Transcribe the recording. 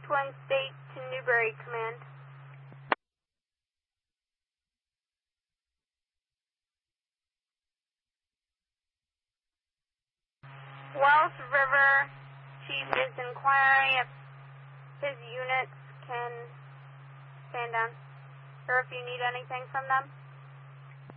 Twin State to Newberry, command. Wells River Chief is inquiring if his units can stand down, or if you need anything from them.